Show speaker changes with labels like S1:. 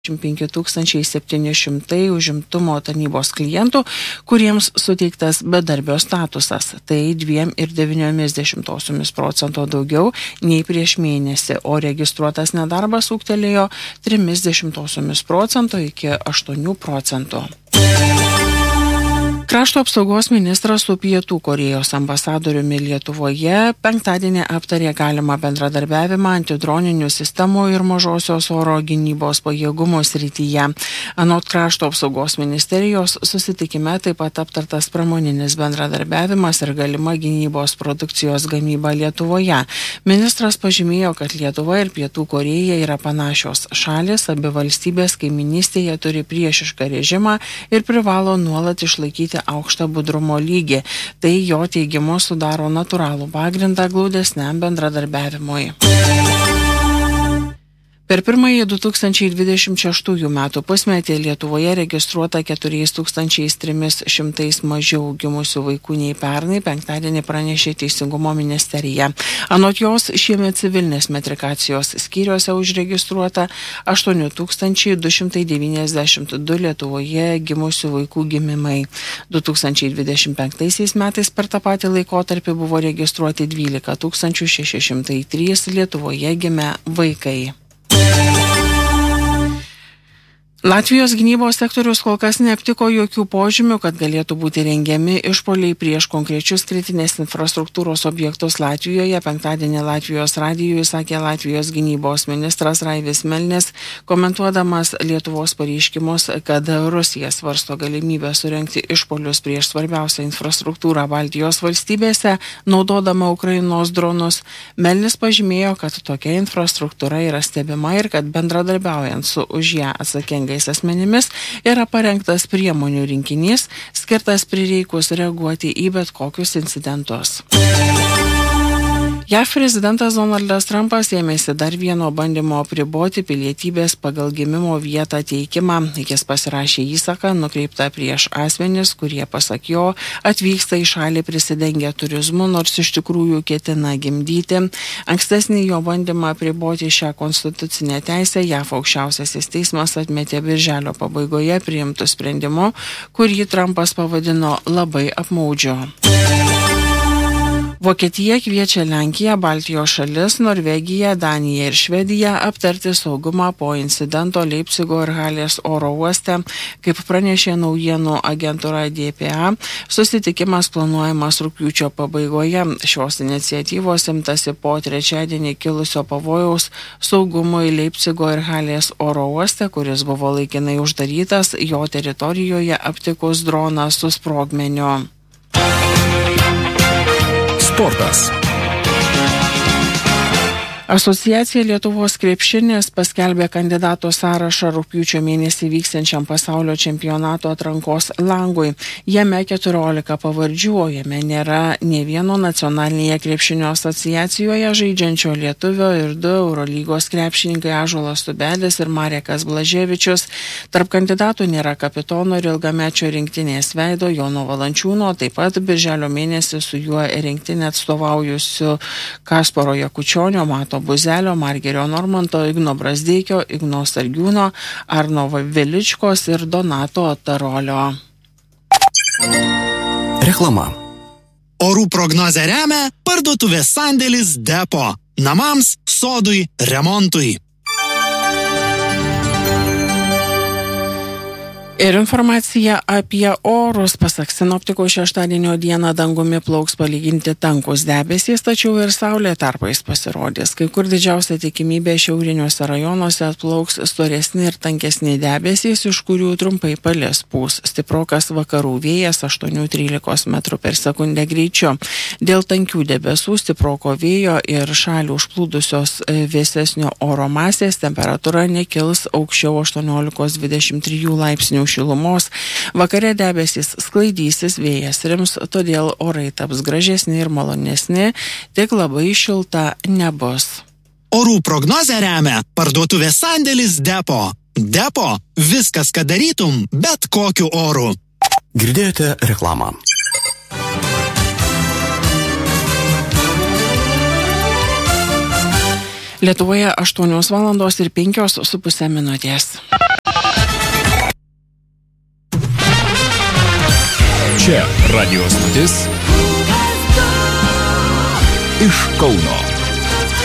S1: 5700 užimtumo tarnybos klientų, kuriems suteiktas bedarbio statusas. Tai 2,9% daugiau nei prieš mėnesį, o registruotas nedarbas ūgtelėjo 0,3% iki 8%. Krašto apsaugos ministras su Pietų Korėjos ambasadoriumi Lietuvoje penktadienį aptarė galimą bendradarbiavimą antidroninių sistemų ir mažosios oro gynybos pajėgumų srityje. Anot Krašto apsaugos ministerijos susitikime taip pat aptartas pramoninis bendradarbiavimas ir galima gynybos produkcijos gamyba Lietuvoje. Ministras pažymėjo, kad Lietuva ir Pietų Korėja yra panašios šalis, abi valstybės kaiminystėje turi priešišką režimą ir privalo nuolat išlaikyti aukštą budrumo lygį. Tai jo teigimu sudaro natūralų pagrindą glaudesniam bendradarbiavimui. Per pirmąjį 2026 metų pusmetį Lietuvoje registruota 4300 mažiau gimusių vaikų nei pernai, penktadienį pranešė Teisingumo ministerija. Anot jos, šiemet civilinės metrikacijos skyriuose užregistruota 8292 Lietuvoje gimusių vaikų gimimai. 2025 metais per tą patį laikotarpį buvo registruoti 12 603 Lietuvoje gimę vaikai. Latvijos gynybos sektorius kol kas neaptiko jokių požymių, kad galėtų būti rengiami išpuoliai prieš konkrečius kritinės infrastruktūros objektus Latvijoje. Penktadienį Latvijos radijui sakė Latvijos gynybos ministras Raivis Melnis, komentuodamas Lietuvos pareiškimus, kad Rusija svarsto galimybę surengti išpuolius prieš svarbiausią infrastruktūrą Baltijos valstybėse, naudodama Ukrainos dronus. Melnis pažymėjo, kad tokia infrastruktūra yra stebima ir kad bendradarbiaujant su už ją atsakingais asmenimis yra parengtas priemonių rinkinys, skirtas prireikus reaguoti į bet kokius incidentus. JAV prezidentas Donaldas Trumpas ėmėsi dar vieno bandymo apriboti pilietybės pagal gimimo vietą teikimą. Jis pasirašė įsaką nukreiptą prieš asmenis, kurie, pasak jo, atvyksta į šalį prisidengę turizmu, nors iš tikrųjų ketina gimdyti. Ankstesnį jo bandymą apriboti šią konstitucinę teisę JAV aukščiausiasis teismas atmetė birželio pabaigoje priimtų sprendimu, kurį Trumpas pavadino labai apmaudžiu. Vokietija kviečia Lenkiją, Baltijos šalis, Norvegiją, Daniją ir Švediją aptarti saugumą po incidento Leipcigo ir Halės oro uoste. Kaip pranešė naujienų agentūra DPA, susitikimas planuojamas rugpjūčio pabaigoje. Šios iniciatyvos imtasi po trečiadienį kilusio pavojaus saugumui Leipcigo ir Halės oro uoste, kuris buvo laikinai uždarytas jo teritorijoje aptikus droną su sprogmeniu.
S2: Sportas.
S1: Asociacija Lietuvos krepšinis paskelbė kandidatų sąrašą rugpjūčio mėnesį vyksiančiam pasaulio čempionato atrankos langui. Jame 14 pavardžių, o jame nėra nė vieno nacionalinėje krepšinio asociacijoje žaidžiančio lietuvio ir 2 Eurolygos krepšininkai Ąžuolas Tubelis ir Marekas Blaževičius. Tarp kandidatų nėra kapitono ir ilgamečio rinktinės veido Jono Valančiūno, taip pat birželio mėnesį su juo rinktinę atstovaujusiu Kasparo Jakučionio, Mato Buzelio, Margerio Normanto, Igno Brazdeikio, Igno Sargiūno, Arno Veličkos ir Donato Tarolio.
S2: Reklama.
S3: Orų prognozę remia parduotuvės sandėlis Depo. Namams, sodui, remontui.
S1: Ir informacija apie orus. Pasak sinoptikų, šeštadienio dieną dangumi plauks palyginti tankus debesys, tačiau ir saulė tarpais pasirodys. Kai kur didžiausia tikimybė šiauriniuose rajonuose atplauks storesni ir tankesni debesys, iš kurių trumpai palis pūs stiprokas vakarų vėjas 8-13 m/s greičiu. Dėl tankių debesų, stiproko vėjo ir šalį užplūdusios vėsesnio oro masės temperatūra nekils aukščiau 18-23 laipsnių šilumos. Vakare debesys sklaidysis, vėjas rims, todėl orai taps gražesni ir malonesni, tik labai šilta nebus.
S3: Orų prognozę remia parduotuvės sandėlis Depo. Depo – viskas, ką darytum, bet kokiu oru.
S2: Girdėjote reklamą.
S1: Lietuvoje 8:05 minutės.
S4: Čia radio stotis iš Kauno.